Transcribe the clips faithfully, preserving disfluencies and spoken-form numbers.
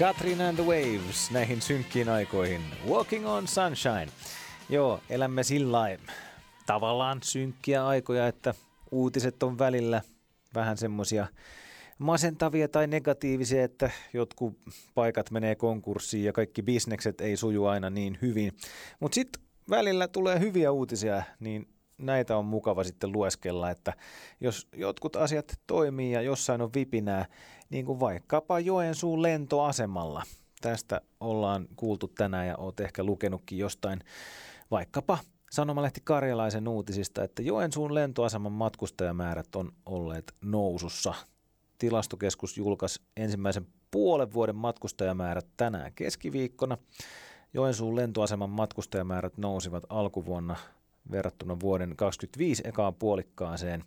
Katrina and the Waves näihin synkkiin aikoihin. Walking on Sunshine. Joo, elämme sillain tavallaan synkkiä aikoja, että uutiset on välillä vähän semmosia masentavia tai negatiivisia, että jotkut paikat menee konkurssiin ja kaikki bisnekset ei suju aina niin hyvin. Mutta sitten välillä tulee hyviä uutisia, niin näitä on mukava sitten lueskella, että jos jotkut asiat toimii ja jossain on vipinää, niin kuin vaikkapa Joensuun lentoasemalla. Tästä ollaan kuultu tänään ja olet ehkä lukenutkin jostain vaikkapa Sanomalehti Karjalaisen uutisista, että Joensuun lentoaseman matkustajamäärät on olleet nousussa. Tilastokeskus julkaisi ensimmäisen puolen vuoden matkustajamäärät tänään keskiviikkona. Joensuun lentoaseman matkustajamäärät nousivat alkuvuonna verrattuna vuoden kaksikymmentäviisi ekaan puolikkaaseen.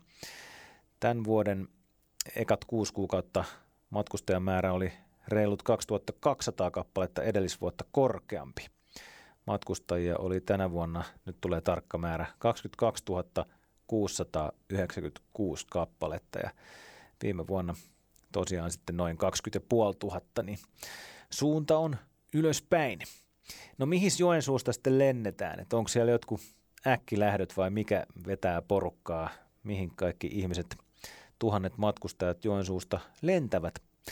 Tämän vuoden ekat kuusi kuukautta matkustajamäärä oli reilut kaksituhattakaksisataa kappaletta edellisvuotta korkeampi. Matkustajia oli tänä vuonna, nyt tulee tarkka määrä, kaksikymmentäkaksituhatta kuusisataayhdeksänkymmentäkuusi kappaletta ja viime vuonna tosiaan sitten noin kaksikymmentäviisituhatta, niin suunta on ylöspäin. No mihin Joensuusta sitten lennetään? Että onko siellä jotkut äkkilähdöt vai mikä vetää porukkaa? Mihin kaikki ihmiset, tuhannet matkustajat Joensuusta lentävät?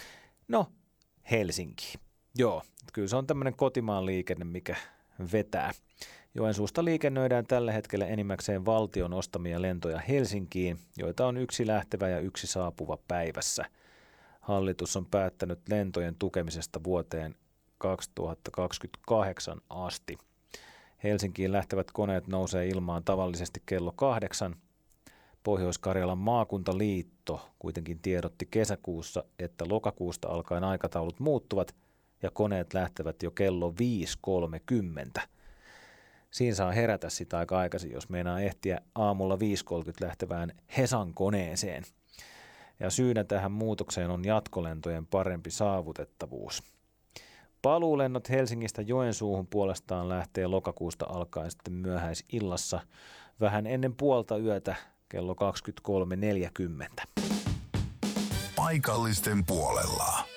No, Helsinkiin. Joo, kyllä se on tämmöinen kotimaan liikenne, mikä vetää. Joensuusta liikennöidään tällä hetkellä enimmäkseen valtion ostamia lentoja Helsinkiin, joita on yksi lähtevä ja yksi saapuva päivässä. Hallitus on päättänyt lentojen tukemisesta vuoteen kaksituhattakaksikymmentäkahdeksan asti. Helsinkiin lähtevät koneet nousee ilmaan tavallisesti kello kahdeksan. Pohjois-Karjalan maakuntaliitto kuitenkin tiedotti kesäkuussa, että lokakuusta alkaen aikataulut muuttuvat ja koneet lähtevät jo kello viisi kolmekymmentä. Siinä saa herätä sitä aika aikaisin, jos meinaa ehtiä aamulla viisi kolmekymmentä lähtevään Hesan koneeseen. Ja syynä tähän muutokseen on jatkolentojen parempi saavutettavuus. Paluulennot Helsingistä Joensuuhun puolestaan lähtee lokakuusta alkaen sitten myöhäisillassa vähän ennen puolta yötä kello kaksikymmentäkolme neljäkymmentä. Paikallisten puolella.